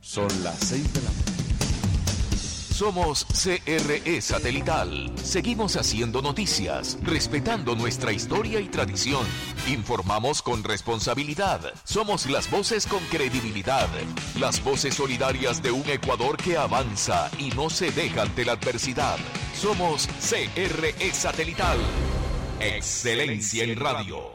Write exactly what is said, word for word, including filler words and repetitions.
Son las seis de la mañana. Somos C R E Satelital. Seguimos haciendo noticias, respetando nuestra historia y tradición. Informamos con responsabilidad. Somos las voces con credibilidad. Las voces solidarias de un Ecuador que avanza y no se deja ante la adversidad. Somos C R E Satelital. Excelencia en radio.